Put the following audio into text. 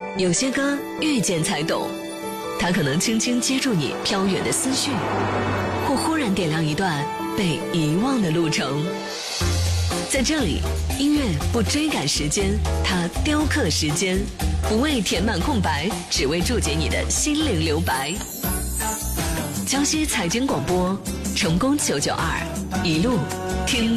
有些歌遇见才懂，它可能轻轻接住你飘远的思绪，或忽然点亮一段被遗忘的路程。在这里，音乐不追赶时间，它雕刻时间，不为填满空白，只为注解你的心灵留白。江西财经广播，成功992，一路听